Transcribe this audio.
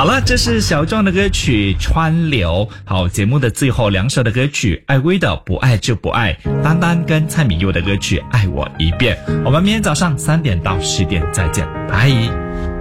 好了，这是小壮的歌曲《川流》。好，节目的最后两首的歌曲，艾薇的《不爱就不爱》，丹丹跟蔡敏佑的歌曲《爱我一遍》。我们明天早上3点到10点再见，拜。